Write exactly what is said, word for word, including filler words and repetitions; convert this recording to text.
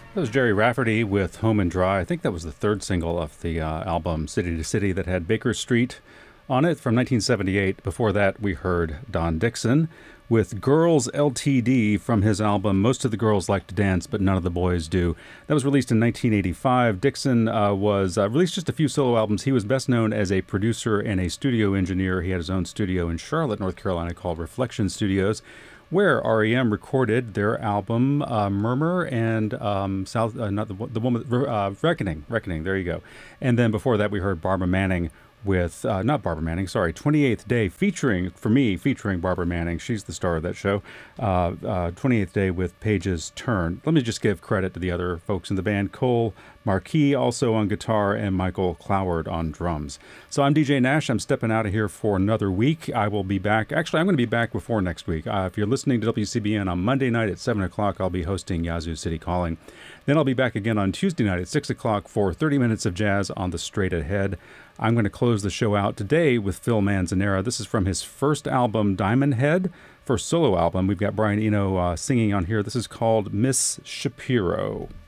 That was Jerry Rafferty with Home and Dry. I think that was the third single of the uh, album City to City that had Baker Street on it from nineteen seventy-eight. Before that, we heard Don Dixon with Girls L T D from his album Most of the Girls Like to Dance, but None of the Boys Do. That was released in nineteen eighty-five. Dixon uh, was uh, released just a few solo albums. He was best known as a producer and a studio engineer. He had his own studio in Charlotte, North Carolina called Reflection Studios, where R E M recorded their album uh, Murmur and um, South, uh, not the, the woman, uh, Reckoning, Reckoning, there you go. And then before that, we heard Barbara Manning with, uh, not Barbara Manning, sorry, twenty-eighth Day, featuring, for me, featuring Barbara Manning. She's the star of that show. Uh, uh, twenty-eighth Day with Page's Turn. Let me just give credit to the other folks in the band. Cole Marquis also on guitar and Michael Cloward on drums. So I'm D J Nash. I'm stepping out of here for another week. I will be back. Actually, I'm going to be back before next week. Uh, if you're listening to W C B N on Monday night at seven o'clock, I'll be hosting Yazoo City Calling. Then I'll be back again on Tuesday night at six o'clock for thirty minutes of jazz on the Straight Ahead. I'm going to close the show out today with Phil Manzanera. This is from his first album, Diamond Head. First solo album. We've got Brian Eno uh, singing on here. This is called Miss Shapiro.